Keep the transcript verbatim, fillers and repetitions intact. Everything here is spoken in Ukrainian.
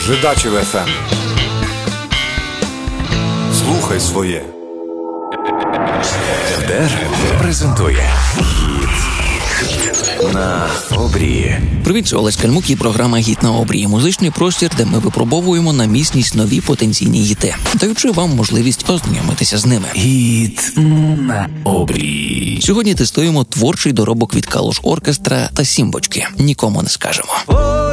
Жидачів еф ем. Слухай своє. ДЕР презентує «Гіт на обрії». Привіт, це Олесь Кальмук і програма «Гіт на обрії». Музичний простір, де ми випробовуємо на міцність нові потенційні гіти, даючи вам можливість ознайомитися з ними. «Гіт на обрії». Сьогодні тестуємо творчий доробок від Калуш Оркестра та Сімбочки. Нікому не скажемо.